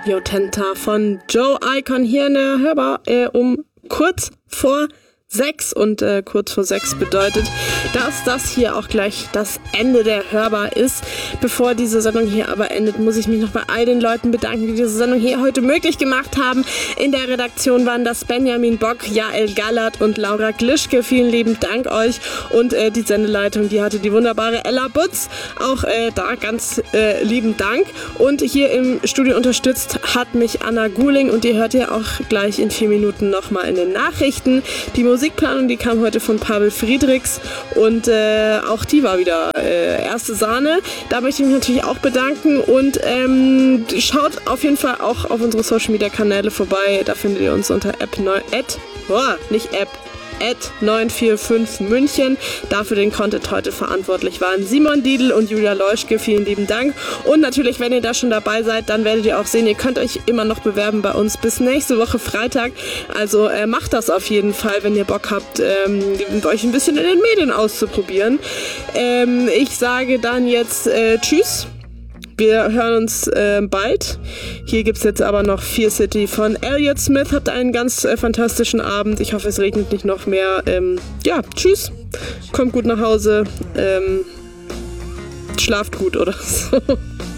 Jotenta von Joe Icon hier in der Hörbar um kurz vor 6 und kurz vor 6 bedeutet, dass das hier auch gleich das Ende der Hörbar ist. Bevor diese Sendung hier aber endet, muss ich mich noch bei all den Leuten bedanken, die diese Sendung hier heute möglich gemacht haben. In der Redaktion waren das Benjamin Bock, Jael Gallert und Laura Glischke. Vielen lieben Dank euch. Und die Sendeleitung, die hatte die wunderbare Ella Butz. Auch da ganz lieben Dank. Und hier im Studio unterstützt hat mich Anna Guling und ihr hört ja auch gleich in 4 Minuten nochmal in den Nachrichten. Die Musikplanung, die kam heute von Pavel Friedrichs und auch die war wieder erste Sahne. Da möchte ich mich natürlich auch bedanken und schaut auf jeden Fall auch auf unsere Social Media Kanäle vorbei. Da findet ihr uns unter @945 München. Dafür den Content heute verantwortlich waren Simon Diedl und Julia Leuschke. Vielen lieben Dank. Und natürlich, wenn ihr da schon dabei seid, dann werdet ihr auch sehen, ihr könnt euch immer noch bewerben bei uns bis nächste Woche Freitag. Also macht das auf jeden Fall, wenn ihr Bock habt, euch ein bisschen in den Medien auszuprobieren. Ich sage dann jetzt Tschüss. Wir hören uns bald. Hier gibt's jetzt aber noch Fear City von Elliott Smith. Habt einen ganz fantastischen Abend. Ich hoffe, es regnet nicht noch mehr. Tschüss. Kommt gut nach Hause. Schlaft gut oder so.